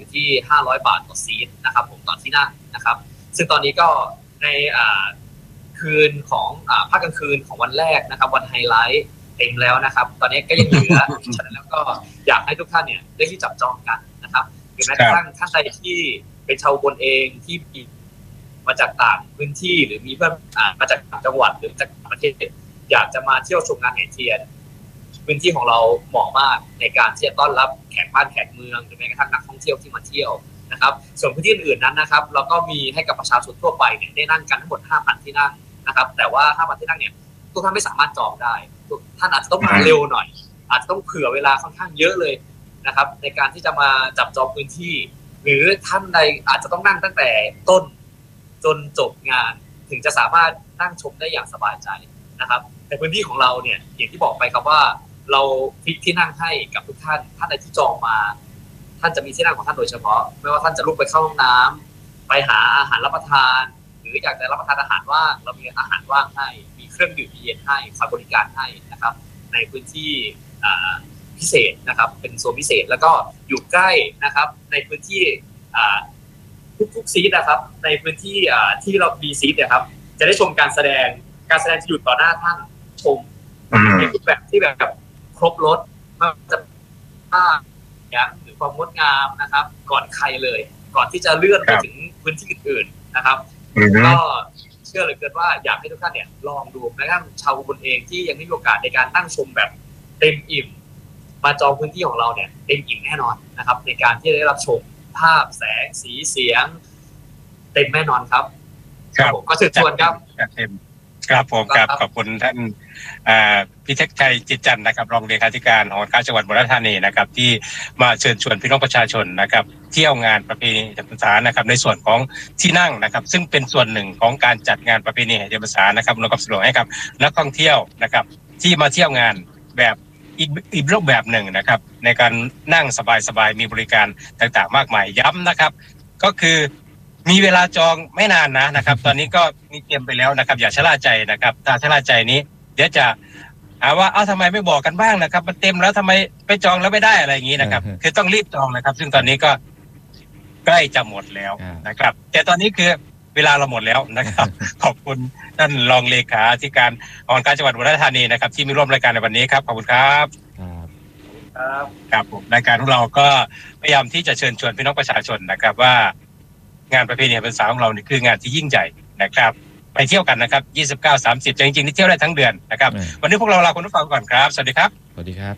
อยู่ที่500 บาทต่อซีทนะครับผมต่อที่นั่งนะครับซึ่งตอนนี้ก็ในคืนของภาคกลางคืนของวันแรกนะครับวันไฮไลท์เต็มแล้วนะครับตอนนี้ก็ยังเหลือ ฉะนั้นแล้วก็อยากให้ทุกท่านเนี่ยได้ที่จับจองกันนะครับหรือแม้กระทั่งท่านใดที่เป็นชาวบนเองที่มาจากต่างพื้นที่หรือมีเพื่อนมาจากต่างจังหวัดหรือจากต่างประเทศอยากจะมาเที่ยวชมงานแห่เทียนพื้นที่ของเราเหมาะมากในการที่จะต้อนรับแขกบ้านแขกเมืองหรือแม้กระทั่งนักท่องเที่ยวที่มาเที่ยวนะครับส่วนพื้นที่อื่นๆนั้นนะครับเราก็มีให้กับประชาชนทั่วไปเนี่ยได้นั่งกันทั้งหมด 5,000 ที่นั่งนะครับแต่ว่า 5,000 ที่นั่งเนี่ยทุกท่านไม่สามารถจองได้ท่านอาจจะต้องมาเร็วหน่อยอาจจะต้องเผื่อเวลาค่อนข้างเยอะเลยนะครับในการที่จะมาจับจองพื้นที่หรือท่านใดอาจจะต้องนั่งตั้งแต่ต้นจนจบงานถึงจะสามารถนั่งชมได้อย่างสบายใจนะครับแต่พื้นที่ของเราเนี่ยอย่างที่บอกไปครับว่าเราฟิกที่นั่งให้กับทุกท่านท่านใดที่จองมาท่านจะมีที่นั่งของท่านโดยเฉพาะไม่ว่าท่านจะลุกไปเข้าห้องน้ำไปหาอาหารรับประทานหรืออยากจะรับประทานอาหารว่างเรามีอาหารว่างให้มีเครื่องดื่มเย็นให้คอยบริการให้นะครับในพื้นที่พิเศษนะครับเป็นโซนพิเศษแล้วก็อยู่ใกล้นะครับในพื้นที่ทุกซีทนะครับในพื้นที่ที่เรามีซีทเนี่ยครับจะได้ชมการแสดงจะอยู่ต่อหน้าท่านชมในรูปแบบที่แบบครบรสไม่ว่าจะภาพหรือความงดงามนะครับก่อนใครเลยก่อนที่จะเลื่อนไปถึงพื้นที่อื่นๆนะครับก็เชื่อเหลือเกินว่าอยากให้ทุกท่านเนี่ยลองดูแม้กระทั่งชาวอุบลเองที่ยังไม่มีโอกาสในการนั่งชมแบบเต็มอิ่มมาจองพื้นที่ของเราเนี่ยเต็มอิ่มแน่นอนนะครับในการที่จะได้รับชมภาพแสงสีเสียงเต็มแน่นอนครับครับผมก็เชิญชวนครับครับผมครับขอบคุณท่านพิเทคชัยจิตจันทร์นะครับรองเลขาธิการหอการจังหวัดอุบลราชธานีนะครับที่มาเชิญชวนพี่น้องประชาชนนะครับเที่ยวงานประเพณีแห่งพรรษานะครับในส่วนของที่นั่งนะครับซึ่งเป็นส่วนหนึ่งของการจัดงานประเพณีแห่งพรรษานะครับเราก็สนับสนุนให้กับนักท่องเที่ยวนะครับที่มาเที่ยวงานแบบอีกรูปแบบหนึ่งนะครับในการนั่งสบายๆมีบริการต่างๆมากมายย้ำนะครับก็คือมีเวลาจองไม่นานนะครับตอนนี้ก็มีเตรียมไปแล้วนะครับอย่าชะล่าใจนะครับถ้าชะล่าใจนี้เดี๋ยวจะหาว่าทำไมไม่บอกกันบ้างนะครับมันเต็มแล้วทำไมไปจองแล้วไม่ได้อะไรอย่างนี้นะครับคือต้องรีบจองนะครับซึ่งตอนนี้ก็ใกล้จะหมดแล้วนะครับแต่ตอนนี้คือเวลาเราหมดแล้วนะครับขอบคุณท่านรองเลขาธิการหอการจังหวัดอุบลราชธานีนะครับที่มีร่วมรายการในวันนี้ครับขอบคุณครับครับผมรายการของเราก็พยายามที่จะเชิญชวนพี่น้องประชาชนนะครับว่างานประเพณีแห่งพรรษาของเราเนี่ยคืองานที่ยิ่งใหญ่นะครับไปเที่ยวกันนะครับ29-30จริงๆนี่เที่ยวได้ทั้งเดือนนะครับวันนี้พวกเราลาคุณผู้ฟังก่อนครับสวัสดีครับสวัสดีครับ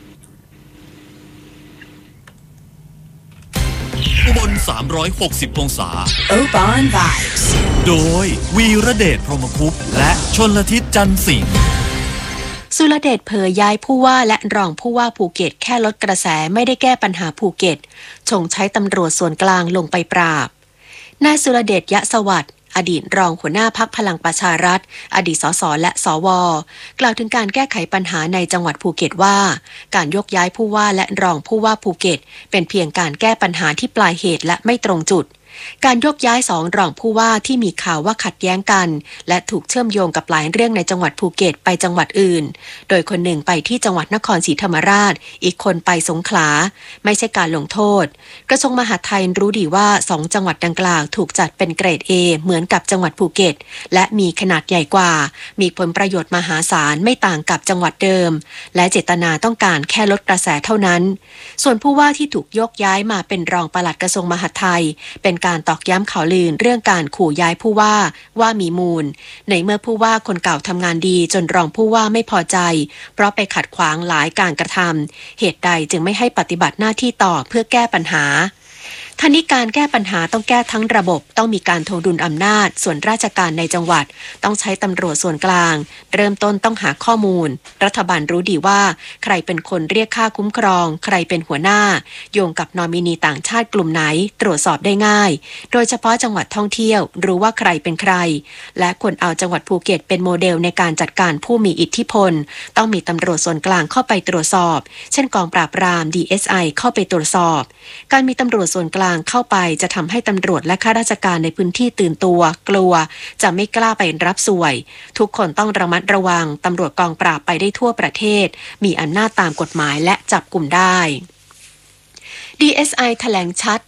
อุบล360องศา Urban Vibes โดยวีระเดชพรหมคุปต์และชลทิศจันทร์สิงห์สุรเดชเผยย้ายผู้ว่าและรองผู้ว่าภูเก็ตแค่ลดกระแสไม่ได้แก้ปัญหาภูเก็ตชงใช้ตำรวจส่วนกลางลงไปปราบนายสุรเดช ยะสวัสดิ์อดีตรองหัวหน้าพรรคพลังประชารัฐอดีตสสและสวกล่าวถึงการแก้ไขปัญหาในจังหวัดภูเก็ตว่าการยกย้ายผู้ว่าและรองผู้ว่าภูเก็ตเป็นเพียงการแก้ปัญหาที่ปลายเหตุและไม่ตรงจุดการยกย้าย2รองผู้ว่าที่มีข่าวว่าขัดแย้งกันและถูกเชื่อมโยงกับหลายเรื่องในจังหวัดภูเก็ตไปจังหวัดอื่นโดยคนหนึ่งไปที่จังหวัดนครศรีธรรมราชอีกคนไปสงขลาไม่ใช่การลงโทษกระทรวงมหาดไทยรู้ดีว่า2จังหวัดดังกล่าวถูกจัดเป็นเกรด A เหมือนกับจังหวัดภูเก็ตและมีขนาดใหญ่กว่ามีผลประโยชน์มหาศาลไม่ต่างกับจังหวัดเดิมและเจตนาต้องการแค่ลดกระแสเท่านั้นส่วนผู้ว่าที่ถูกยกย้ายมาเป็นรองปลัดกระทรวงมหาดไทยเป็นการตอกย้ำข่าวลือเรื่องการขู่ย้ายผู้ว่ามีมูลในเมื่อผู้ว่าคนเก่าทำงานดีจนรองผู้ว่าไม่พอใจเพราะไปขัดขวางหลายการกระทำเหตุใดจึงไม่ให้ปฏิบัติหน้าที่ต่อเพื่อแก้ปัญหาท่านี้การแก้ปัญหาต้องแก้ทั้งระบบต้องมีการทวงดุลอำนาจส่วนราชการในจังหวัดต้องใช้ตำรวจส่วนกลางเริ่มต้นต้องหาข้อมูลรัฐบาลรู้ดีว่าใครเป็นคนเรียกค่าคุ้มครองใครเป็นหัวหน้าโยงกับนอมินีต่างชาติกลุ่มไหนตรวจสอบได้ง่ายโดยเฉพาะจังหวัดท่องเที่ยวรู้ว่าใครเป็นใครและควรเอาจังหวัดภูเก็ตเป็นโมเดลในการจัดการผู้มีอิทธิพลต้องมีตำรวจส่วนกลางเข้าไปตรวจสอบเช่นกองปราบปราม DSI เข้าไปตรวจสอบการมีตำรวจส่วนกลางเข้าไปจะทำให้ตำรวจและข้าราชการในพื้นที่ตื่นตัวกลัวจะไม่กล้าไปรับสวยทุกคนต้องระมัดระวังตำรวจกองปราบไปได้ทั่วประเทศมีอำนาจตามกฎหมายและจับกลุ่มได้ DSI แถลงชัด